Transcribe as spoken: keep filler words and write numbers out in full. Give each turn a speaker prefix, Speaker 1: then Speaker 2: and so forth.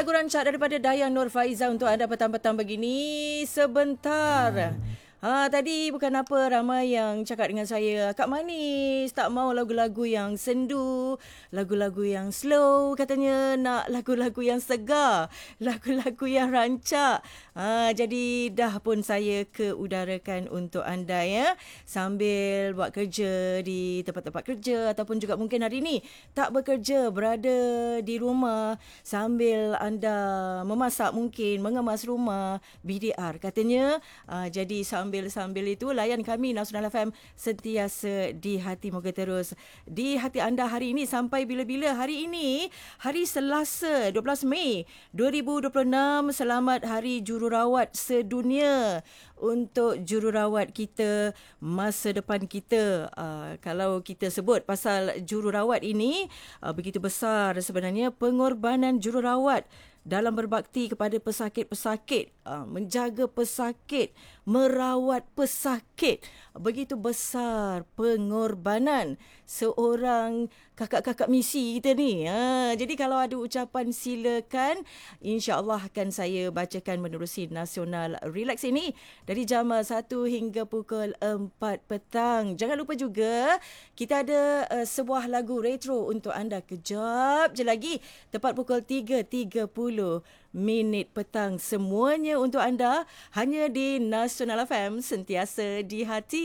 Speaker 1: lagu rancak daripada Dayang Nur Faiza untuk anda petang-petang begini sebentar. Ha, tadi bukan apa ramai yang cakap dengan saya, Kak Manis tak mau lagu-lagu yang sendu, lagu-lagu yang slow, katanya nak lagu-lagu yang segar, lagu-lagu yang rancak. Ha, jadi dah pun saya keudarakan untuk anda ya, sambil buat kerja di tempat-tempat kerja ataupun juga mungkin hari ini tak bekerja, berada di rumah sambil anda memasak mungkin, mengemas rumah, B D R katanya. Ha, jadi sambil Sambil-sambil itu layan kami Nasional F M sentiasa di hati, moga terus di hati anda hari ini sampai bila-bila. Hari ini hari Selasa dua belas Mei dua ribu dua puluh enam. Selamat Hari Jururawat Sedunia untuk jururawat kita, masa depan kita. Uh, kalau kita sebut pasal jururawat ini, uh, begitu besar sebenarnya pengorbanan jururawat dalam berbakti kepada pesakit-pesakit, menjaga pesakit, merawat pesakit. Begitu besar pengorbanan seorang kakak-kakak misi kita ni. Ha, jadi kalau ada ucapan silakan, insya-Allah akan saya bacakan menerusi Nasional Relax ini dari jam satu hingga pukul empat petang. Jangan lupa juga kita ada uh, sebuah lagu retro untuk anda kejap je lagi tepat pukul tiga tiga puluh minit petang. Semuanya untuk anda hanya di Nasional F M sentiasa di hati.